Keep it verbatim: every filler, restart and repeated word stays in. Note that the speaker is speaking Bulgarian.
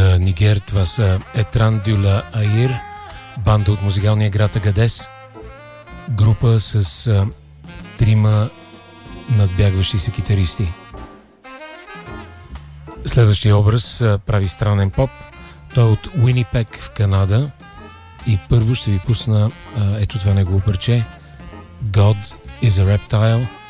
Нигер. Това са Етран Дюла Аир, банда от музикалния град Агадес, група с а, трима надбягващи се китаристи. Следващия образ а, прави странен поп. Той е от Уинипек в Канада и първо ще ви пусна а, ето това негово парче God is a Reptile.